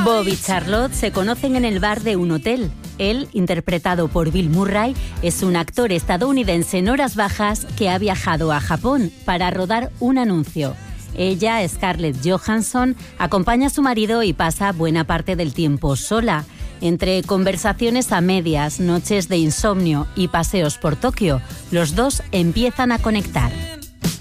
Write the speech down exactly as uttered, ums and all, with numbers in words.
Bob y Charlotte se conocen en el bar de un hotel. Él, interpretado por Bill Murray, es un actor estadounidense en horas bajas que ha viajado a Japón para rodar un anuncio. Ella, Scarlett Johansson, acompaña a su marido y pasa buena parte del tiempo sola. Entre conversaciones a medias, noches de insomnio y paseos por Tokio, los dos empiezan a conectar.